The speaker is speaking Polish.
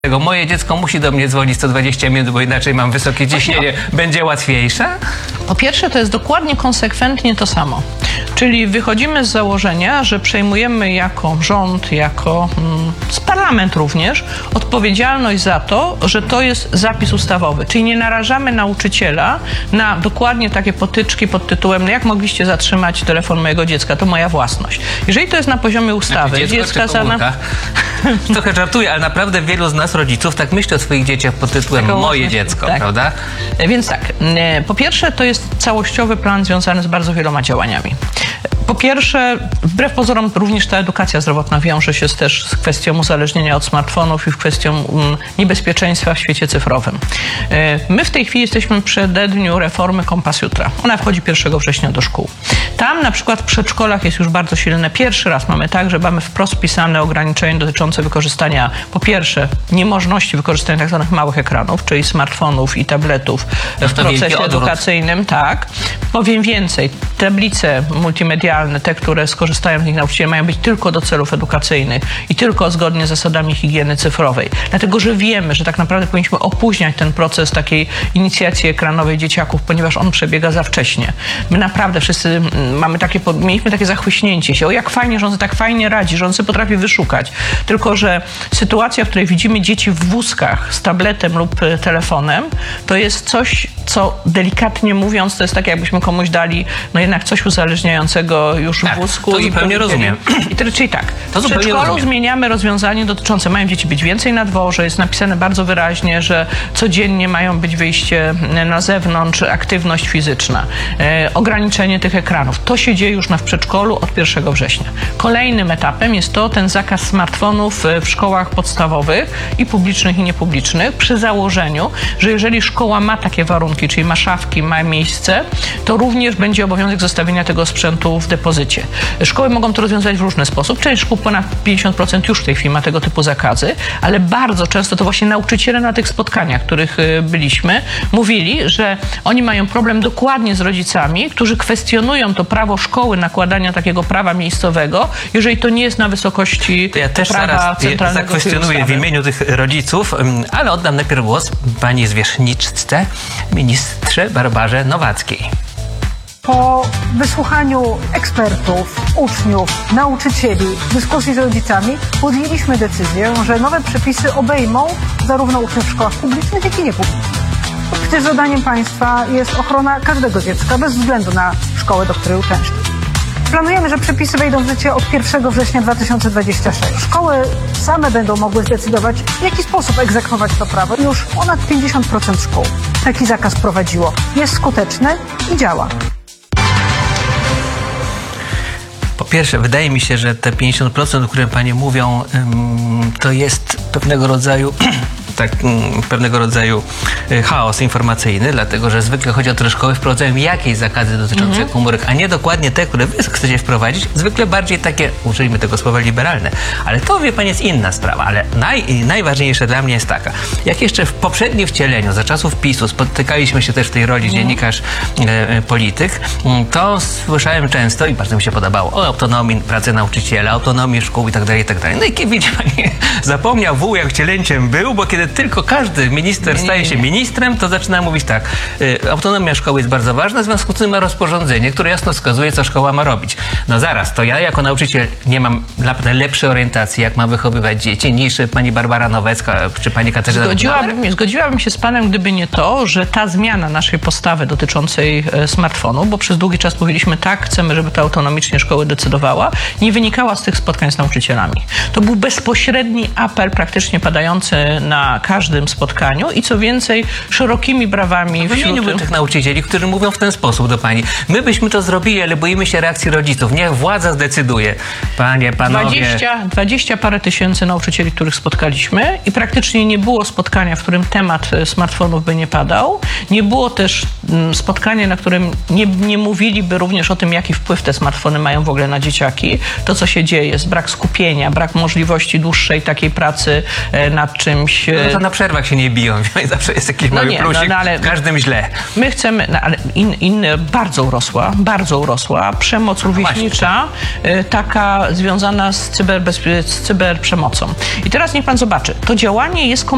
Moje dziecko musi do mnie dzwonić 120 minut, bo inaczej mam wysokie ciśnienie. Będzie łatwiejsze? Po pierwsze, to jest dokładnie konsekwentnie to samo. Czyli wychodzimy z założenia, że przejmujemy jako rząd, jako parlament również odpowiedzialność za to, że to jest zapis ustawowy. Czyli nie narażamy nauczyciela na dokładnie takie potyczki pod tytułem jak mogliście zatrzymać telefon mojego dziecka, to moja własność. Jeżeli to jest na poziomie ustawy, dziecko jest skazana... Trochę żartuję, ale naprawdę wielu z nas rodziców tak myśli o swoich dzieciach pod tytułem moje dziecko, tak? Prawda? Więc tak, po pierwsze to jest całościowy plan związany z bardzo wieloma działaniami. Po pierwsze, wbrew pozorom również ta edukacja zdrowotna wiąże się też z kwestią uzależnienia od smartfonów i kwestią niebezpieczeństwa w świecie cyfrowym. My w tej chwili jesteśmy w przededniu reformy Kompas Jutra. Ona wchodzi 1 września do szkół. Tam na przykład w przedszkolach jest już bardzo silne. Pierwszy raz mamy tak, że mamy wprost wpisane ograniczenia dotyczące wykorzystania, po pierwsze, niemożności wykorzystania tak zwanych małych ekranów, czyli smartfonów i tabletów w procesie edukacyjnym. Tak. Powiem więcej, tablice multimedialne, te, które skorzystają z nich nauczyciele, mają być tylko do celów edukacyjnych i tylko zgodnie z zasadami higieny cyfrowej. Dlatego, że wiemy, że tak naprawdę powinniśmy opóźniać ten proces takiej inicjacji ekranowej dzieciaków, ponieważ on przebiega za wcześnie. My naprawdę wszyscy mieliśmy takie zachłyśnięcie się. O, jak fajnie, że on tak fajnie radzi, że on sobie potrafi wyszukać. Tylko, że sytuacja, w której widzimy dzieci w wózkach z tabletem lub telefonem, to jest coś, co delikatnie mówiąc, to jest tak, jakbyśmy komuś dali jednak coś uzależniającego już w wózku. To zupełnie rozumiem. Czyli tak, w przedszkolu zmieniamy rozwiązanie dotyczące, mają dzieci być więcej na dworze, jest napisane bardzo wyraźnie, że codziennie mają być wyjście na zewnątrz, aktywność fizyczna, ograniczenie tych ekranów. To się dzieje już w przedszkolu od 1 września. Kolejnym etapem jest ten zakaz smartfonów w szkołach podstawowych i publicznych i niepublicznych przy założeniu, że jeżeli szkoła ma takie warunki, czyli ma szafki, ma miejsce, to również będzie obowiązek zostawienia tego sprzętu w depozycie. Szkoły mogą to rozwiązać w różny sposób. Część szkół, ponad 50% już w tej chwili ma tego typu zakazy, ale bardzo często to właśnie nauczyciele na tych spotkaniach, których byliśmy, mówili, że oni mają problem dokładnie z rodzicami, którzy kwestionują to prawo szkoły nakładania takiego prawa miejscowego, jeżeli to nie jest na wysokości prawa centralnego. Zakwestionuję w imieniu tych rodziców, ale oddam najpierw głos pani zwierzchniczce, ministrze Barbarze Nowackiej. Po wysłuchaniu ekspertów, uczniów, nauczycieli, dyskusji z rodzicami podjęliśmy decyzję, że nowe przepisy obejmą zarówno uczniów w szkołach publicznych, jak i niepublicznych. Przecież zadaniem państwa jest ochrona każdego dziecka, bez względu na szkołę, do której uczęszcza. Planujemy, że przepisy wejdą w życie od 1 września 2026. Szkoły same będą mogły zdecydować, w jaki sposób egzekwować to prawo. Już ponad 50% szkół taki zakaz prowadziło. Jest skuteczny i działa. Po pierwsze, wydaje mi się, że te 50%, o którym panie mówią, to jest pewnego rodzaju chaos informacyjny, dlatego że zwykle chodzi o to, że szkoły wprowadzają jakieś zakazy dotyczące komórek, a nie dokładnie te, które wy chcecie wprowadzić, zwykle bardziej takie, użyjmy tego słowa, liberalne. Ale to, wie pan, jest inna sprawa, ale najważniejsze dla mnie jest taka. Jak jeszcze w poprzednim wcieleniu, za czasów PiS-u, spotykaliśmy się też w tej roli dziennikarz, polityk, to słyszałem często i bardzo mi się podobało o autonomii pracy nauczyciela, autonomii szkół i tak dalej, i tak dalej. No i widzi pani, zapomniał wół, jak wcielęciem był, bo kiedy tylko każdy minister staje się ministrem, to zaczyna mówić tak, autonomia szkoły jest bardzo ważna, w związku z tym ma rozporządzenie, które jasno wskazuje, co szkoła ma robić. No zaraz, to ja jako nauczyciel nie mam lepszej orientacji, jak mam wychowywać dzieci, niż pani Barbara Nowacka, czy pani Katarzyna. Zgodziłabym się z panem, gdyby nie to, że ta zmiana naszej postawy dotyczącej smartfonu, bo przez długi czas powiedzieliśmy tak, chcemy, żeby to autonomicznie szkoły decydowała, nie wynikała z tych spotkań z nauczycielami. To był bezpośredni apel praktycznie padający na każdym spotkaniu i co więcej, szerokimi brawami wśród tych nauczycieli, którzy mówią w ten sposób do pani. My byśmy to zrobili, ale boimy się reakcji rodziców. Niech władza zdecyduje. Panie, panowie. 20 parę tysięcy nauczycieli, których spotkaliśmy i praktycznie nie było spotkania, w którym temat smartfonów by nie padał. Nie było też spotkania, na którym nie mówiliby również o tym, jaki wpływ te smartfony mają w ogóle na dzieciaki. To, co się dzieje, jest brak skupienia, brak możliwości dłuższej takiej pracy nad czymś. No to na przerwach się nie biją, zawsze jest jakiś mały plusik, ale w każdym źle. My chcemy, ale bardzo urosła przemoc rówieśnicza, taka związana z cyberprzemocą. I teraz niech pan zobaczy, to działanie jest